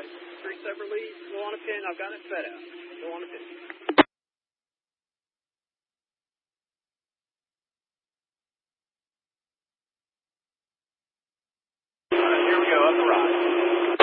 Three separate leads. Go on a pin. I've got it fed out. Go on a pin. All right, here we go. Up the rise.